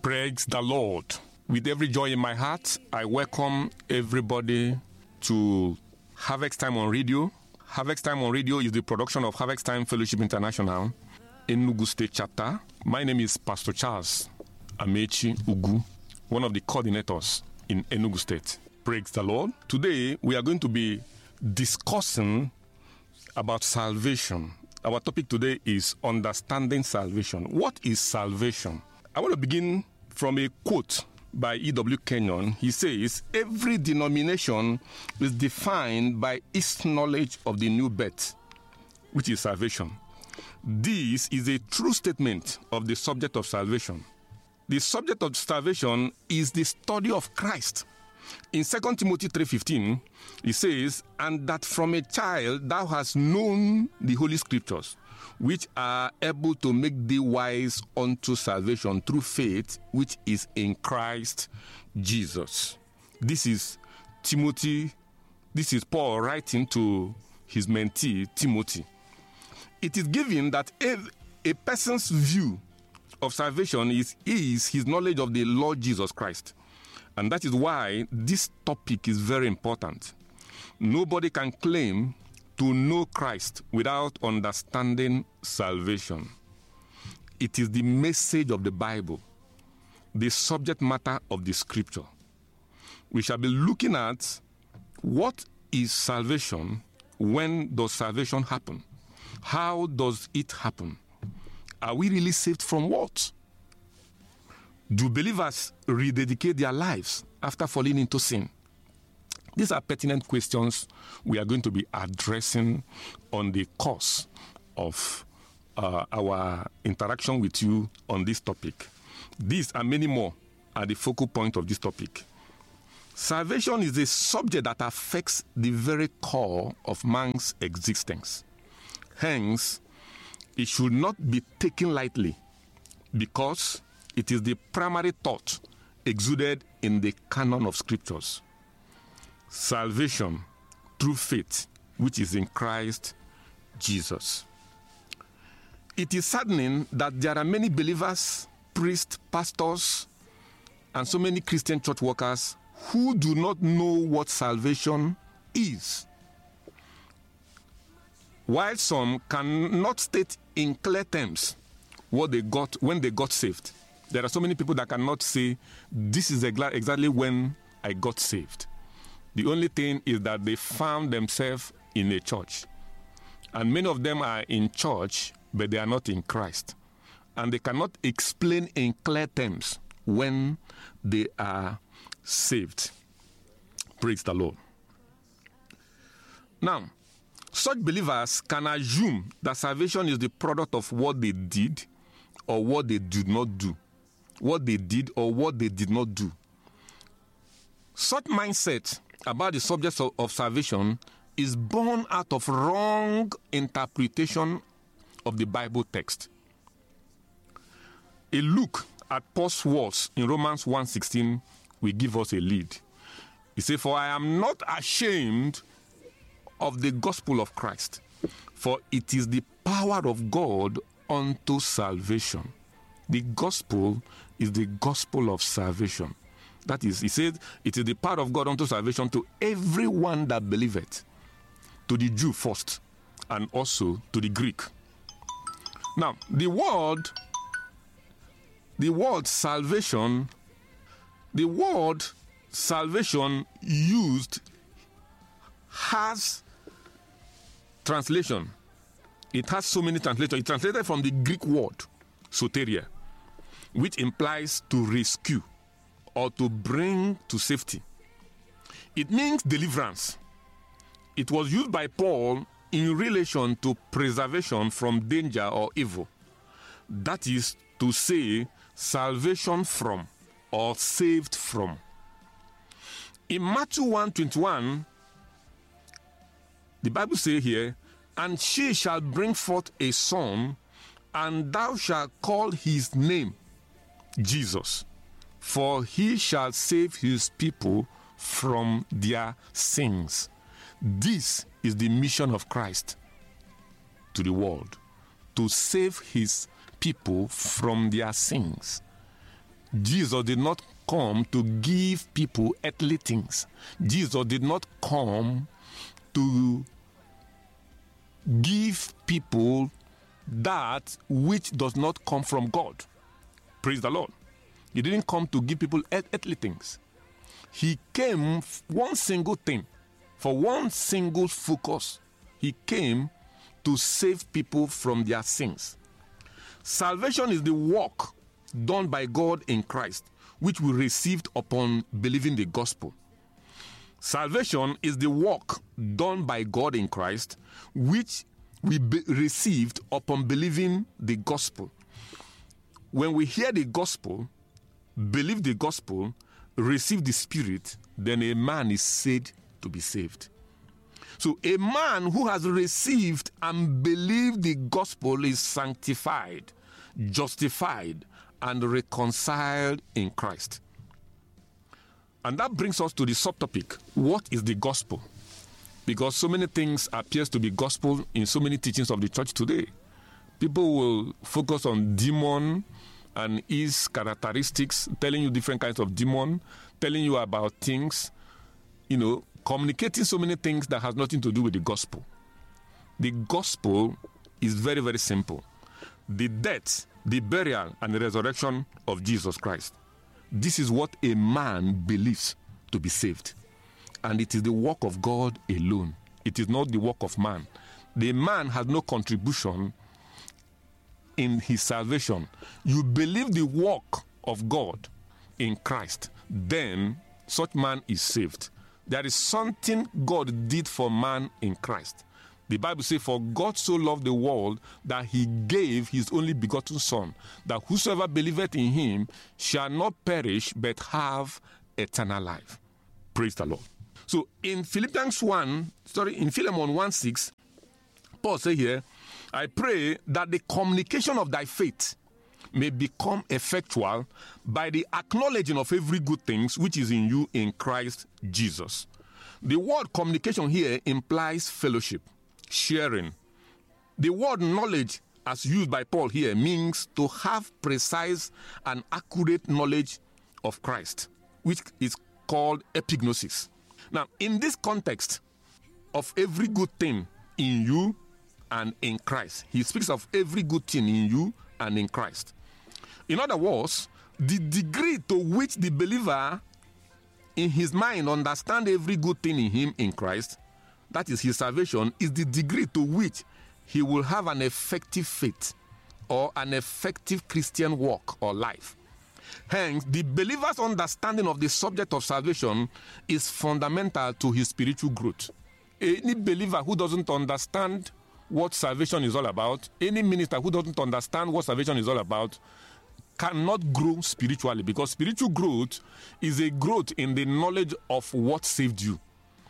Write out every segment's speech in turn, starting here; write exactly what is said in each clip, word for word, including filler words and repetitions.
Praise the Lord. With every joy in my heart, I welcome everybody to Harvest Time on Radio. Harvest Time on Radio is the production of Harvest Time Fellowship International, Enugu State Chapter. My name is Pastor Charles Amechi Ugu, one of the coordinators in Enugu State. Praise the Lord. Today, we are going to be discussing about salvation. Our topic today is understanding salvation. What is salvation? I want to begin from a quote by E W Kenyon. He says, every denomination is defined by its knowledge of the new birth, which is salvation. This is a true statement of the subject of salvation. The subject of salvation is the study of Christ. In Second Timothy three fifteen, he says, and that from a child thou hast known the Holy Scriptures, which are able to make thee wise unto salvation through faith, which is in Christ Jesus. This is Timothy, this is Paul writing to his mentee, Timothy. It is given that a, a person's view of salvation is, is his knowledge of the Lord Jesus Christ. And that is why this topic is very important. Nobody can claim to know Christ without understanding salvation. It is the message of the Bible, the subject matter of the scripture. We shall be looking at what is salvation, when does salvation happen, how does it happen, are we really saved from what? Do believers rededicate their lives after falling into sin? These are pertinent questions we are going to be addressing on the course of uh, our interaction with you on this topic. These and many more are the focal point of this topic. Salvation is a subject that affects the very core of man's existence. Hence, it should not be taken lightly because it is the primary thought exuded in the canon of scriptures. Salvation through faith, which is in Christ Jesus. It is saddening that there are many believers, priests, pastors, and so many Christian church workers who do not know what salvation is. While some cannot state in clear terms what they got when they got saved. There are so many people that cannot say, this is exactly when I got saved. The only thing is that they found themselves in a church. And many of them are in church, but they are not in Christ. And they cannot explain in clear terms when they are saved. Praise the Lord. Now, such believers can assume that salvation is the product of what they did or what they did not do. What they did or what they did not do. Such mindset about the subject of, of salvation is born out of wrong interpretation of the Bible text. A look at Paul's words in Romans one sixteen will give us a lead. He said, for I am not ashamed of the gospel of Christ, for it is the power of God unto salvation. The gospel is the gospel of salvation. That is, he said, it is the power of God unto salvation to everyone that believeth, to the Jew first, and also to the Greek. Now, the word, the word salvation, the word salvation used has translation. It has so many translations. It's translated from the Greek word, soteria, which implies to rescue or to bring to safety. It means deliverance. It was used by Paul in relation to preservation from danger or evil. That is to say, salvation from or saved from. In Matthew one twenty-one, the Bible says here, and she shall bring forth a son, and thou shalt call his name Jesus, for he shall save his people from their sins. This is the mission of Christ to the world, to save his people from their sins. Jesus did not come to give people earthly things. Jesus did not come to give people that which does not come from God. Praise the Lord. He didn't come to give people earthly things. He came one single thing, for one single focus. He came to save people from their sins. Salvation is the work done by God in Christ, which we received upon believing the gospel. Salvation is the work done by God in Christ, which we be- received upon believing the gospel. When we hear the gospel, believe the gospel, receive the Spirit, then a man is said to be saved. So a man who has received and believed the gospel is sanctified, justified, and reconciled in Christ. And that brings us to the subtopic, what is the gospel? Because so many things appears to be gospel in so many teachings of the church today. People will focus on demon and his characteristics, telling you different kinds of demon, telling you about things, you know, communicating so many things that has nothing to do with the gospel. The gospel is very, very simple. The death, the burial, and the resurrection of Jesus Christ. This is what a man believes to be saved. And it is the work of God alone. It is not the work of man. The man has no contribution in his salvation. You believe the work of God in Christ, then such man is saved. There is something God did for man in Christ. The Bible says, for God so loved the world that he gave his only begotten Son, that whosoever believeth in him shall not perish but have eternal life. Praise the Lord. So in Philippians one, sorry, in Philemon one six, Paul says here, I pray that the communication of thy faith may become effectual by the acknowledging of every good thing which is in you in Christ Jesus. The word communication here implies fellowship, sharing. The word knowledge, as used by Paul here, means to have precise and accurate knowledge of Christ, which is called epignosis. Now, in this context of every good thing in you and in Christ, he speaks of every good thing in you and in Christ. In other words, the degree to which the believer in his mind understands every good thing in him in Christ, that is his salvation, is the degree to which he will have an effective faith or an effective Christian walk or life. Hence, the believer's understanding of the subject of salvation is fundamental to his spiritual growth. Any believer who doesn't understand what salvation is all about, any minister who doesn't understand what salvation is all about, cannot grow spiritually, because spiritual growth is a growth in the knowledge of what saved you.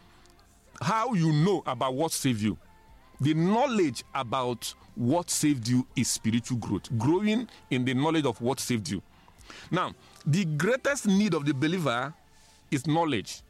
How you know about what saved you. The knowledge about what saved you is spiritual growth. Growing in the knowledge of what saved you. Now, the greatest need of the believer is knowledge.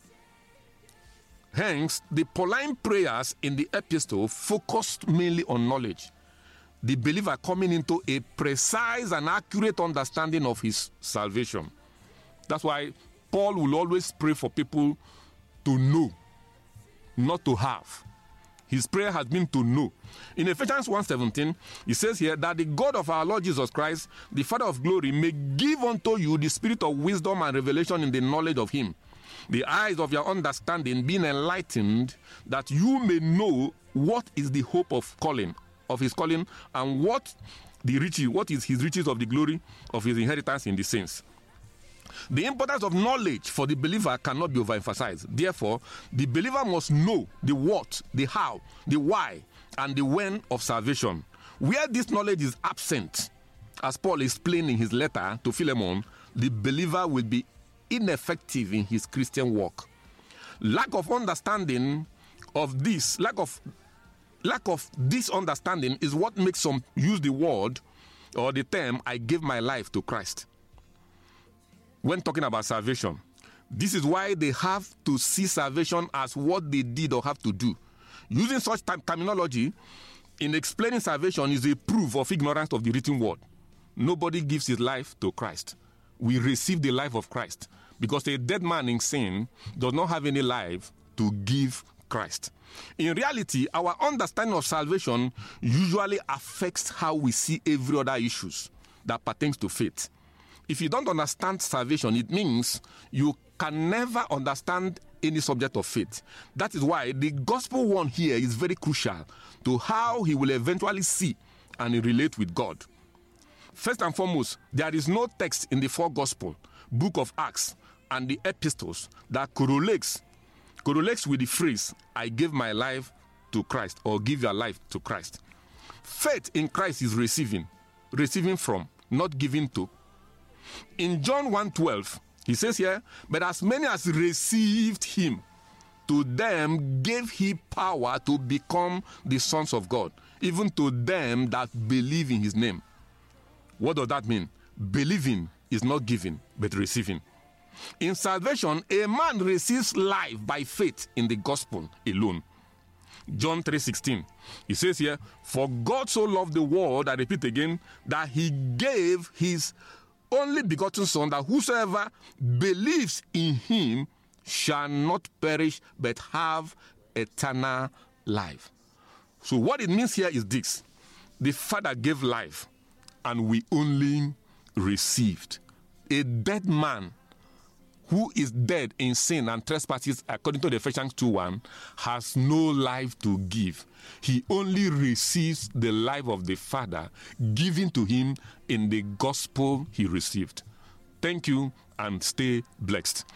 Hence, the Pauline prayers in the epistle focused mainly on knowledge. The believer coming into a precise and accurate understanding of his salvation. That's why Paul will always pray for people to know, not to have. His prayer has been to know. In Ephesians one seventeen, he says here that the God of our Lord Jesus Christ, the Father of glory, may give unto you the spirit of wisdom and revelation in the knowledge of him, the eyes of your understanding being enlightened, that you may know what is the hope of calling, of his calling, and what the riches, what is his riches of the glory of his inheritance in the saints. The importance of knowledge for the believer cannot be overemphasized. Therefore, the believer must know the what, the how, the why, and the when of salvation. Where this knowledge is absent, as Paul explained in his letter to Philemon, the believer will be ineffective in his Christian walk. Lack of understanding of this, lack of lack of this understanding is what makes some use the word or the term, I gave my life to Christ, when talking about salvation. This is why they have to see salvation as what they did or have to do. Using such term- terminology in explaining salvation is a proof of ignorance of the written word. Nobody gives his life to Christ. we receive the life of Christ, because a dead man in sin does not have any life to give Christ. In reality, our understanding of salvation usually affects how we see every other issues that pertains to faith. If you don't understand salvation, it means you can never understand any subject of faith. That is why the gospel one here is very crucial to how he will eventually see and relate with God. First and foremost, there is no text in the four gospel, book of Acts, and the epistles that correlates, correlates with the phrase, I gave my life to Christ, or give your life to Christ. Faith in Christ is receiving, receiving from, not giving to. In John one twelve, he says here, but as many as received him, to them gave he power to become the sons of God, even to them that believe in his name. What does that mean? Believing is not giving, but receiving. In salvation, a man receives life by faith in the gospel alone. John three sixteen, he says here, for God so loved the world, I repeat again, that he gave his only begotten Son, that whosoever believes in him shall not perish, but have eternal life. So what it means here is this: the Father gave life, and we only received. A dead man who is dead in sin and trespasses, according to the Ephesians two one, has no life to give. He only receives the life of the Father given to him in the gospel he received. Thank you, and stay blessed.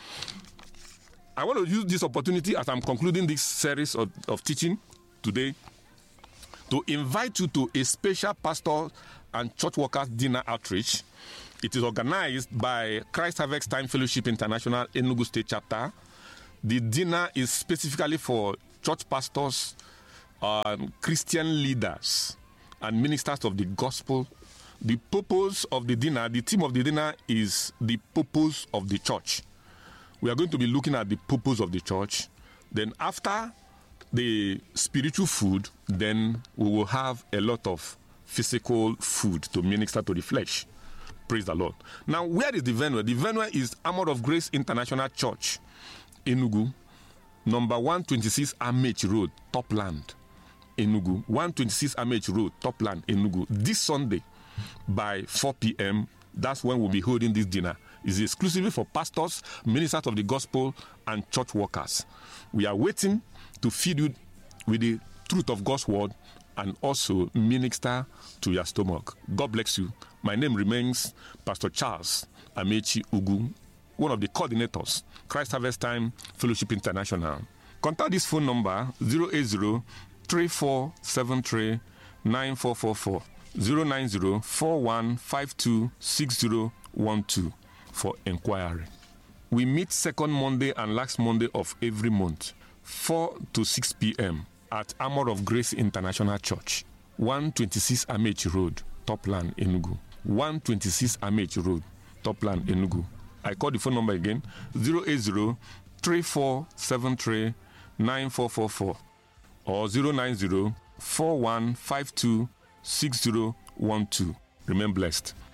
I want to use this opportunity as I'm concluding this series of, of teaching today to invite you to a special pastor and church workers dinner outreach. It is organized by Christ Harvest Time Fellowship International Enugu State Chapter. The dinner is specifically for church pastors, um, Christian leaders, and ministers of the gospel. The purpose of the dinner, the theme of the dinner is the purpose of the church. We are going to be looking at the purpose of the church. Then after the spiritual food, then we will have a lot of physical food to minister to the flesh. Praise the Lord. Now, where is the venue? The venue is Armor of Grace International Church, Enugu, number one twenty-six Amech Road, Topland, Enugu. one twenty-six Amech Road, Topland, Enugu. This Sunday by four p.m., that's when we'll be holding this dinner. It's exclusively for pastors, ministers of the gospel, and church workers. We are waiting to feed you with the truth of God's word and also minister to your stomach. God bless you. My name remains Pastor Charles Amechi Ugu, one of the coordinators, Christ Harvest Time Fellowship International. Contact this phone number, zero eight zero, three four seven three, nine four four four, zero nine zero, four one five two, six zero one two for inquiry. We meet second Monday and last Monday of every month, four to six p.m. at Armor of Grace International Church, one twenty-six Amech Road, Topland, Enugu. one twenty-six Amech Road, Topland, Enugu. I call the phone number again, zero eight zero, three four seven three, nine four four four or zero nine zero, four one five two, six zero one two. Remain blessed.